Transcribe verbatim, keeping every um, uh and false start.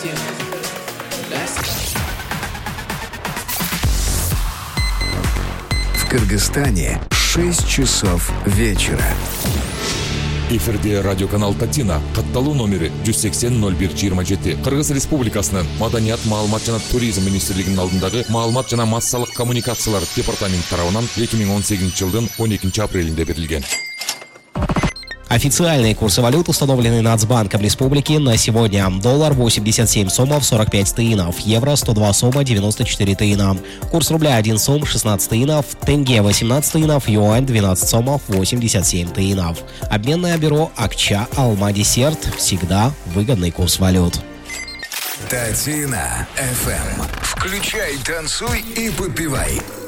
В Кыргызстане шесть часов вечера. Эфирде радиоканал Татина, катталуу номери жүз сексен ноль бир жыйырма жети. Кыргыз Республикасынын Маданият, маалымат жана туризм министрлигинин алдындагы маалымат жана массалык коммуникациялар департаменти тарабынан эки миң он сегизинчи жылдын он экинчи апрелинде берилген. Официальные курсы валют установлены Нацбанком Республики на сегодня. Доллар восемьдесят семь сомов сорок пять тыинов, евро сто два сома девяносто четыре тыина. Курс рубля один сом шестнадцать тыинов, тенге восемнадцать тыинов, юань двенадцать сомов восемьдесят семь тыинов. Обменное бюро Акча Алма Десерт. Всегда выгодный курс валют. Татина эф эм. Включай, танцуй и попивай.